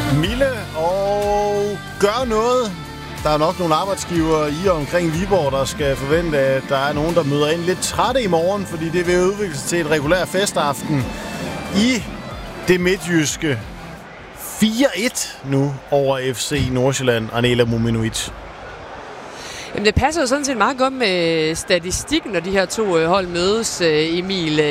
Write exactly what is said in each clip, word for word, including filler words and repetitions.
Mille og gør noget. Der er nok nogle arbejdsgivere i og omkring Viborg, der skal forvente, at der er nogen, der møder ind lidt trætte i morgen, fordi det vil udvikle sig til et regulær festaften i det midtjyske. fire et nu over F C Nordsjælland, Arnela Mominovic. Jamen, det passer jo sådan set meget godt med statistikken, når de her to hold mødes, Emil.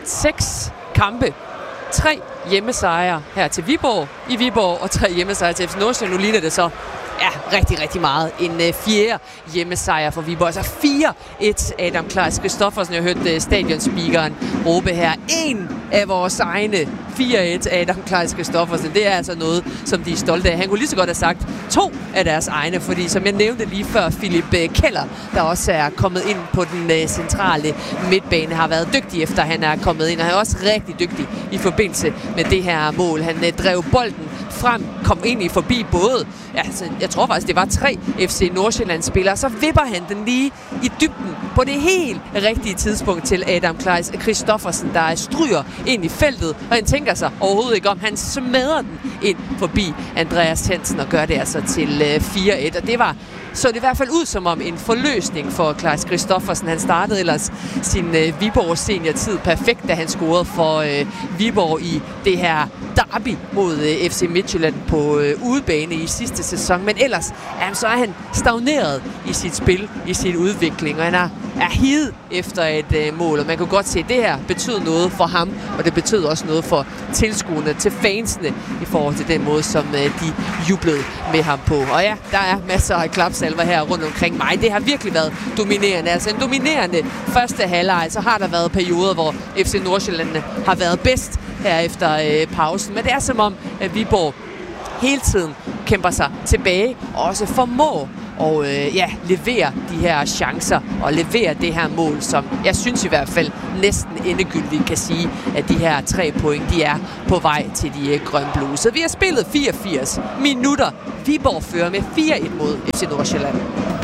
Seks kampe, tre hjemmesejre her til Viborg i Viborg, og tre hjemmesejre til F C Nordsjælland. Nu ligner det så ja, rigtig, rigtig meget. En uh, fjerde hjemmesejr for Viborg. Altså fire et. Adam Kleis Christoffersen, jeg hørte uh, stadionspeakeren råbe her. En af vores egne. fire et. Adam Kleis Christoffersen. Det er altså noget, som de er stolte af. Han kunne lige så godt have sagt to af deres egne, fordi som jeg nævnte lige før, Philip Keller, der også er kommet ind på den uh, centrale midtbane, har været dygtig efter han er kommet ind, og han er også rigtig dygtig i forbindelse med det her mål. Han uh, drev bolden frem, kom egentlig forbi både, ja, altså, jeg tror faktisk, det var tre F C Nordsjælland-spillere, så vipper han den lige i dybden på det helt rigtige tidspunkt til Adam Kleis Christoffersen, der stryger ind i feltet, og han tænker sig overhovedet ikke om, han smadrer den ind forbi Andreas Hansen og gør det altså til uh, fire et, og det var så det i hvert fald ud som om en forløsning for Kleis Christoffersen. Han startede ellers sin uh, Viborg seniortid perfekt, da han scorede for uh, Viborg i det her derby mod uh, F C Midtjylland på uh, udebane i sidste sæson. Men ellers jamen, så er han stagneret i sit spil, i sin udvikling, og han er, er hidet efter et uh, mål. Og man kan godt se, at det her betyder noget for ham, og det betyder også noget for tilskuerne, til fansene, i forhold til den måde, som uh, de jublede med ham på. Og ja, der er masser af klapsalver her rundt omkring mig. Det har virkelig været dominerende. Altså en dominerende første halvleg. Så har der været perioder, hvor F C Nordsjælland har været bedst her efter øh, pausen. Men det er som om, at Viborg hele tiden kæmper sig tilbage og også formår og øh, ja, levere de her chancer og levere det her mål, som jeg synes i hvert fald næsten endegyldigt kan sige, at de her tre point, de er på vej til de øh, grønblue. Så vi har spillet fireogfirs minutter. Viborg fører med fire et mod F C Nordsjælland.